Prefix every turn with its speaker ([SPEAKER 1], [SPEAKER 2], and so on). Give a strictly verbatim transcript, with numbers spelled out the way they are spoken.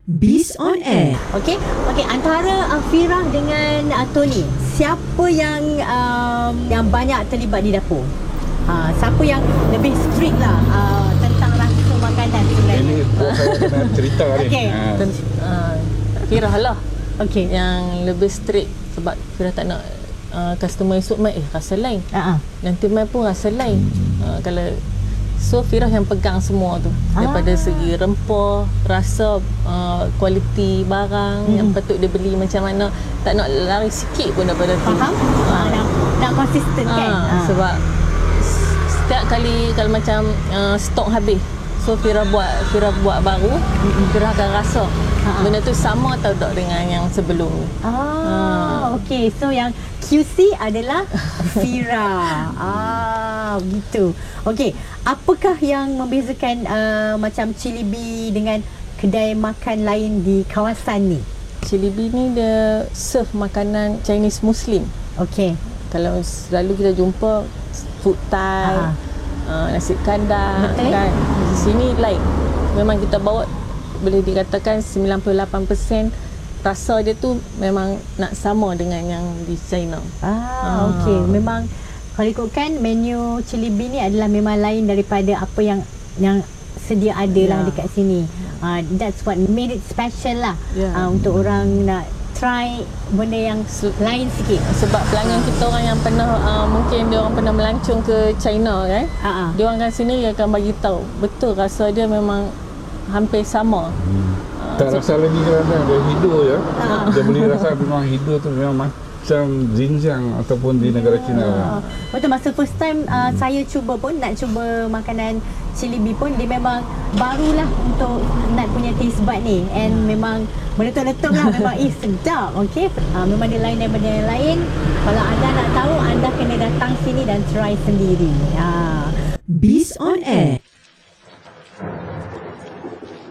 [SPEAKER 1] Biz on Air.
[SPEAKER 2] Okey, okey, antara uh, Fira dengan uh, Tony, siapa yang um, yang banyak terlibat di dapur? Uh, siapa yang lebih strict lah uh, tentang rasa makanan sebenarnya?
[SPEAKER 3] Ini bos saya kena cerita ni.
[SPEAKER 2] Okey.
[SPEAKER 3] Ha.
[SPEAKER 4] uh, Fira lah
[SPEAKER 2] Okey.
[SPEAKER 4] yang lebih strict, sebab Fira tak nak uh, customer esok mai eh rasa lain,
[SPEAKER 2] Uh-huh.
[SPEAKER 4] nanti mai pun rasa lain. uh, kalau so Fira yang pegang semua tu, daripada
[SPEAKER 2] Ah.
[SPEAKER 4] segi rempah, rasa, uh, kualiti barang
[SPEAKER 2] Hmm.
[SPEAKER 4] yang patut dia beli macam mana, tak nak lari sikit pun daripada tu.
[SPEAKER 2] Faham? Uh, nak, nak konsisten kan?
[SPEAKER 4] Ah,
[SPEAKER 2] Ah.
[SPEAKER 4] Sebab s- setiap kali kalau macam uh, stok habis, so Fira buat Fira buat baru, Fira akan rasa
[SPEAKER 2] Ha-ha.
[SPEAKER 4] benda tu sama atau tak dengan yang sebelum ni.
[SPEAKER 2] Ah, okey. So yang Q C adalah Fira. Ah, begitu. Okey, apakah yang membezakan uh, macam Chili Bee dengan kedai makan lain di kawasan ni?
[SPEAKER 4] Chili Bee ni dia serve makanan Chinese Muslim.
[SPEAKER 2] Okey.
[SPEAKER 4] Kalau selalu kita jumpa food Thai,
[SPEAKER 2] Ha.
[SPEAKER 4] uh, nasi kandar,
[SPEAKER 2] Betul.
[SPEAKER 4] kan. Di sini lain. Memang kita bawa, boleh dikatakan sembilan puluh lapan peratus rasa dia tu memang nak sama dengan yang di China.
[SPEAKER 2] Ah,
[SPEAKER 4] Ah.
[SPEAKER 2] okey. Memang kalau ikutkan menu Chili Bee ni adalah memang lain daripada apa yang yang sedia ada lah
[SPEAKER 4] Ya.
[SPEAKER 2] dekat sini. Uh, that's what made it special lah.
[SPEAKER 4] Ya.
[SPEAKER 2] Uh, untuk orang nak try benda yang lain sikit.
[SPEAKER 4] Sebab pelanggan kita orang yang pernah uh, mungkin dia orang pernah melancong ke China kan.
[SPEAKER 2] Ah, ah.
[SPEAKER 4] Dia orang kat sini dia akan bagi tahu betul rasa dia memang hampir sama.
[SPEAKER 3] Tak rasa lagi kerana dia hidup je.
[SPEAKER 2] Ah.
[SPEAKER 3] Dia boleh rasa memang hidup tu memang macam Xinjiang ataupun di negara China.
[SPEAKER 2] Ah, betul, masa first time uh, saya cuba pun nak cuba makanan Chili Bee pun, dia memang barulah untuk nak punya taste bud ni, and memang meletup-letup lah. Memang eh sedap. Okey, uh, memang dia lain daripada yang lain. Kalau anda nak tahu, anda kena datang sini dan try sendiri. Ah.
[SPEAKER 1] Biz on Air.